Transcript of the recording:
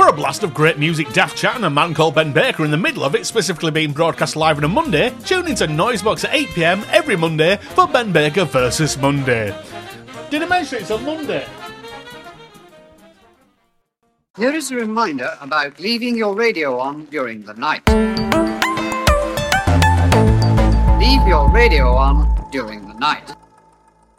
For a blast of great music, daft chat, and a man called Ben Baker in the middle of it, specifically being broadcast live on a Monday, tune into Noisebox at 8 PM every Monday for Ben Baker versus Monday. Did I mention it's on Monday? Here is a reminder about leaving your radio on during the night. Leave your radio on during the night.